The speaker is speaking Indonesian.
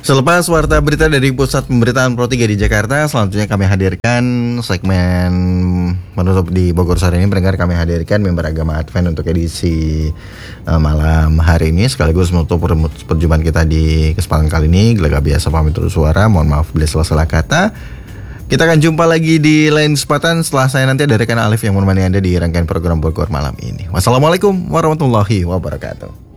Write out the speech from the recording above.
Selepas warta berita dari Pusat Pemberitaan Pro 3 di Jakarta, selanjutnya kami hadirkan segmen menutup di Bogor sore ini. Pendengar, kami hadirkan member agama Advent untuk edisi malam hari ini, sekaligus menutup perjumpaan kita di kesempatan kali ini. Gelaga biasa pamit terus suara, mohon maaf bila salah kata. Kita akan jumpa lagi di lain kesempatan setelah saya nanti ada rekan Alif yang menemani Anda di rangkaian program Bogor malam ini. Wassalamualaikum warahmatullahi wabarakatuh.